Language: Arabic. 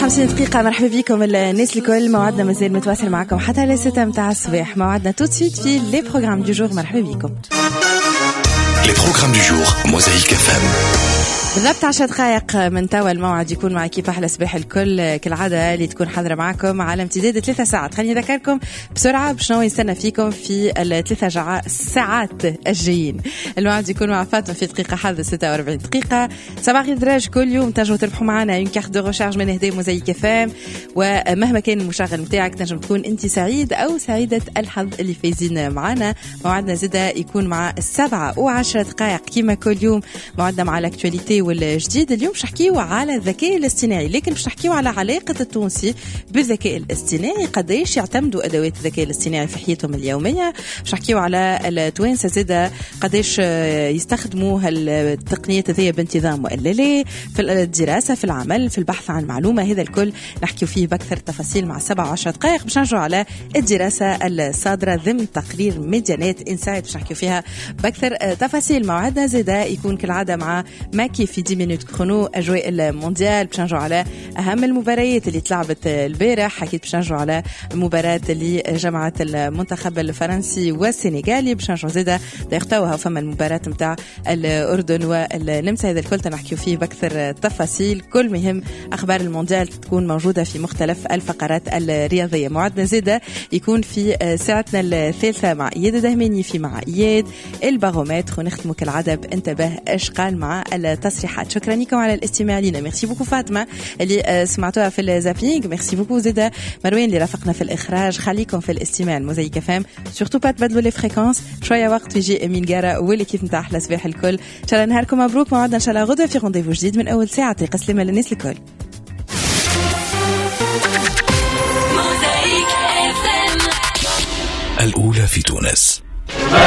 51 دقيقة. مرحبا بكم الناس الكل. موعدنا مازال متواصل معكم حتى ل 6 متاع الصباح. موعدنا tout de suite في لي بروغرام دو جور. مرحبا بكم. لي بروغرام دو جور موزايك اف ام. بالضبط 10 دقائق من توا الموعد يكون مع كيف أحلى صباح الكل كالعادة اللي تكون حاضرة معكم على امتداد 3 ساعات. خليني أذكركم بسرعة بشنو يستنى فيكم في ال3 ساعات الجايين. الموعد يكون مع فاطمة في دقيقة حاضر 46 دقيقة. صباح الدراج كل يوم تنجموا تربحوا معنا اون كارت دو ريشارج من هدايا موزايك اف ام. ومهما كان المشغل نتاعك تنجم تكون انت سعيد او سعيدة الحظ اللي فايزين معنا. موعدنا زاده يكون مع 7 و10 دقائق كيما كل يوم. موعدنا مع الاكtualité والجديد. اليوم مش نحكيو على الذكاء الاصطناعي، لكن مش نحكيو على علاقة التونسي بالذكاء الاصطناعي، قداش يعتمدوا أدوات الذكاء الاصطناعي في حياتهم اليومية. مش نحكيو على التوانسة زادة قداش يستخدموا هالتقنيات هذه بانتظام وإلا لا، في الدراسة، في العمل، في البحث عن معلومة. هذا الكل نحكيو فيه بأكثر تفاصيل مع 7 و10 دقائق. باش نرجعوا على الدراسة الصادرة ضمن تقرير ميديانات إنسايت، باش نحكيو فيها بأكثر تفاصيل. موعدنا زادة يكون كالعادة مع ماكي في 10 مينوت كرونو أجواء المونديال. باش نرجعوا على أهم المباريات اللي تلعبت البارح. أكيد باش نرجعوا على المباراة اللي جمعت المنتخب الفرنسي والسنغالي. باش نرجعوا زادة يختوها فما المباراة متاع الأردن والنمسا. هذا الكل تنحكيو فيه بأكثر تفاصيل. كل مهم أخبار المونديال تكون موجودة في مختلف الفقرات الرياضية. موعدنا زادة يكون في ساعتنا الثالثة مع إياد دهماني في مع إياد البارومتر، ونختموا كالعادة بانتباه إيش قال مع التصريحات. شكرا لكم على الاستماع لنا. ميرسي بوكو فاطمة اللي سمعتوها في الزابينج. ميرسي بوكو زادة مروان اللي رافقنا في الإخراج. خليكم في الاستماع الموزايك اف ام. سورتو با تبدلوا لي فريكونس. شوية وقت ويجي أمين جارة واللي كيف نتاع أحلى صباح الكل. إن شاء الله نهاركم مبروك. موعدنا إن شاء الله غدوة في رونديفو جديد من أول ساعة. طريق سلامة للناس الكل. الأولى في تونس.